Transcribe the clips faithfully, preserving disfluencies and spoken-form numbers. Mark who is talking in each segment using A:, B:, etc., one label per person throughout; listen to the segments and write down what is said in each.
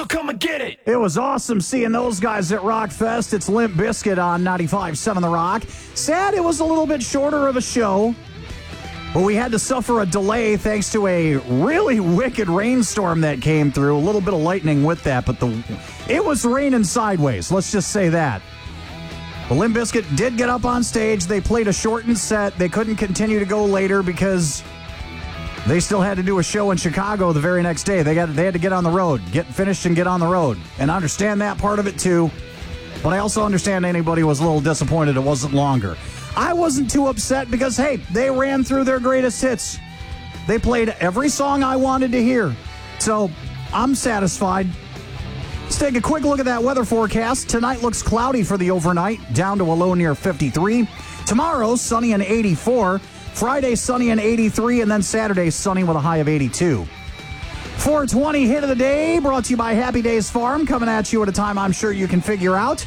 A: so come and get it.
B: It was awesome seeing those guys at Rockfest. It's Limp Bizkit on ninety-five point seven The Rock. Sad it was a little bit shorter of a show, but we had to suffer a delay thanks to a really wicked rainstorm that came through. A little bit of lightning with that, but the it was raining sideways. Let's just say that. The Limp Bizkit did get up on stage. They played a shortened set. They couldn't continue to go later because they still had to do a show in Chicago the very next day. They got they had to get on the road, get finished and get on the road. And I understand that part of it too. But I also understand anybody was a little disappointed it wasn't longer. I wasn't too upset because, hey, they ran through their greatest hits. They played every song I wanted to hear. So I'm satisfied. Let's take a quick look at that weather forecast. Tonight looks cloudy for the overnight, down to a low near fifty-three. Tomorrow, sunny and eighty-four. Friday, sunny and eighty-three, and then Saturday, sunny with a high of eighty-two. four twenty hit of the day, brought to you by Happy Days Farm, coming at you at a time I'm sure you can figure out.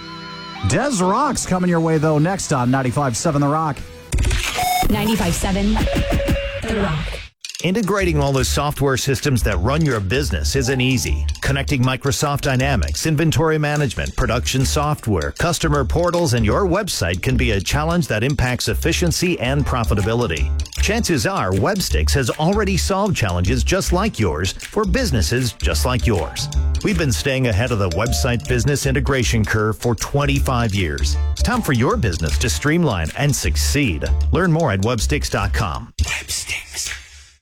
B: Des Rock's coming your way, though, next on ninety-five point seven The Rock.
C: ninety-five point seven The Rock.
D: Integrating all the software systems that run your business isn't easy. Connecting Microsoft Dynamics, inventory management, production software, customer portals, and your website can be a challenge that impacts efficiency and profitability. Chances are Webstix has already solved challenges just like yours for businesses just like yours. We've been staying ahead of the website business integration curve for twenty-five years. It's time for your business to streamline and succeed. Learn more at webstix dot com.
A: Webstix.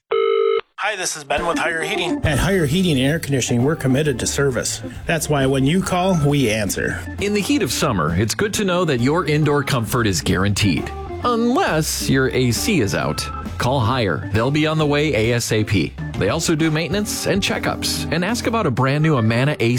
A: Hi, this is Ben with Higher Heating.
E: At Higher Heating and Air Conditioning, we're committed to service. That's why when you call, we answer.
F: In the heat of summer, it's good to know that your indoor comfort is guaranteed. Unless your A C is out. Call Higher. They'll be on the way ASAP. They also do maintenance and checkups. And ask about a brand new Amana A C